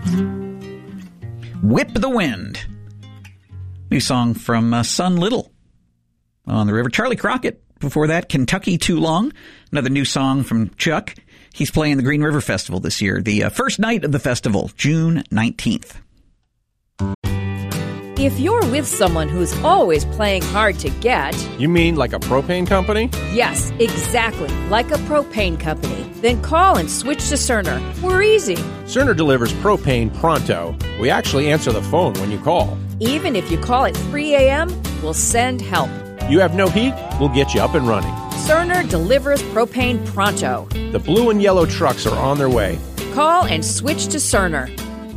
Whip the Wind. New song from Son Little on the river. Charlie Crockett. Before that, Kentucky Too Long. Another new song from Chuck. He's playing the Green River Festival this year. The first night of the festival, June 19th. If you're with someone who's always playing hard to get... You mean like a propane company? Yes, exactly, like a propane company. Then call and switch to Cerner. We're easy. Cerner delivers propane pronto. We actually answer the phone when you call. Even if you call at 3 a.m., we'll send help. You have no heat? We'll get you up and running. Cerner delivers propane pronto. The blue and yellow trucks are on their way. Call and switch to Cerner.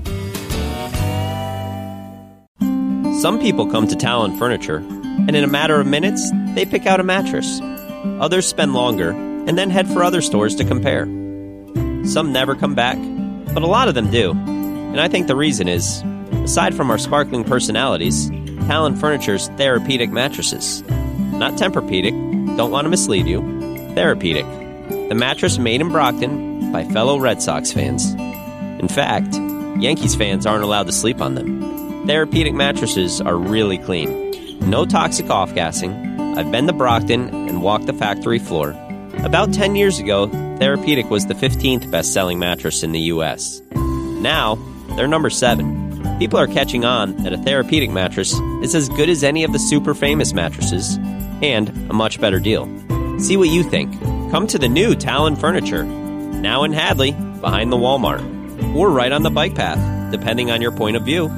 Some people come to Talon Furniture, and in a matter of minutes, they pick out a mattress. Others spend longer, and then head for other stores to compare. Some never come back, but a lot of them do. And I think the reason is, aside from our sparkling personalities, Talon Furniture's therapeutic mattresses. Not Tempur-Pedic, don't want to mislead you. Therapeutic, the mattress made in Brockton by fellow Red Sox fans. In fact, Yankees fans aren't allowed to sleep on them. Therapeutic mattresses are really clean. No toxic off-gassing. I've been to Brockton and walked the factory floor. About 10 years ago, Therapeutic was the 15th best-selling mattress in the U.S. Now, they're number 7. People are catching on that a Therapeutic mattress is as good as any of the super famous mattresses, and a much better deal. See what you think. Come to the new Talon Furniture, now in Hadley, behind the Walmart, or right on the bike path, depending on your point of view.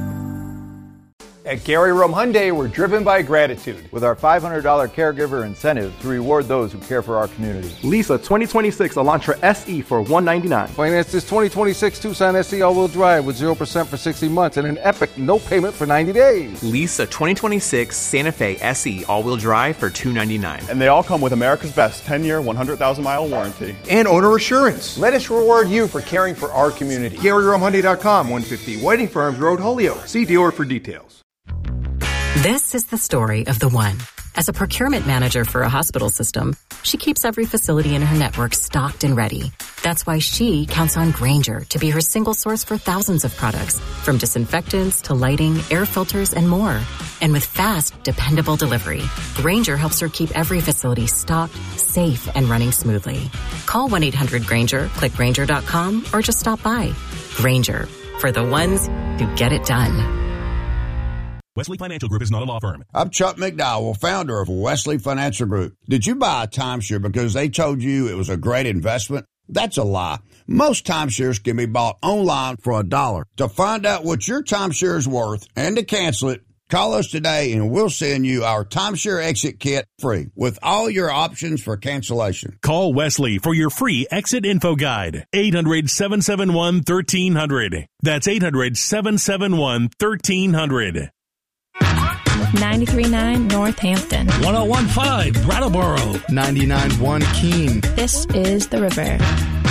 At Gary Rome Hyundai, we're driven by gratitude with our $500 caregiver incentive to reward those who care for our community. Lease a 2026 Elantra SE for $199. Finance this 2026 Tucson SE all-wheel drive with 0% for 60 months and an epic no payment for 90 days. Lease a 2026 Santa Fe SE all-wheel drive for $299. And they all come with America's Best 10-year, 100,000-mile warranty. And owner assurance. Let us reward you for caring for our community. GaryRomeHyundai.com, 150 Whiting Farms Road, Holyoke. See dealer for details. This is the story of the one. As a procurement manager for a hospital system, she keeps every facility in her network stocked and ready. That's why she counts on Grainger to be her single source for thousands of products, from disinfectants to lighting, air filters, and more. And with fast, dependable delivery, Grainger helps her keep every facility stocked, safe, and running smoothly. Call 1-800-GRAINGER, click Grainger.com, or just stop by. Grainger, for the ones who get it done. Wesley Financial Group is not a law firm. I'm Chuck McDowell, founder of Wesley Financial Group. Did you buy a timeshare because they told you it was a great investment? That's a lie. Most timeshares can be bought online for $1. To find out what your timeshare is worth and to cancel it, call us today and we'll send you our timeshare exit kit free with all your options for cancellation. Call Wesley for your free exit info guide. 800-771-1300. That's 800-771-1300. 93.9 Northampton. 101.5 Brattleboro. 99.1 Keene. This is The River.